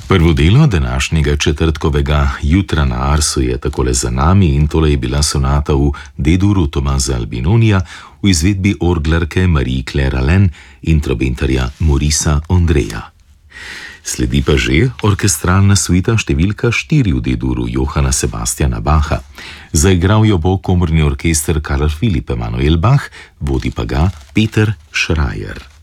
Prvo delo današnjega četrtkovega jutra na Arsu je takole za nami in tole je bila sonata v D-duru Tomaza Albinonija v izvedbi orglarke Marie-Claire Alain in trobentarja Maurica Ondreja. Sledi pa že orkestralna suita številka 4 v D-duru Johana Sebastiana Bacha. Zaigral jo bo komorni orkester Carl Philipp Emanuel Bach, vodi pa ga Peter Schreier.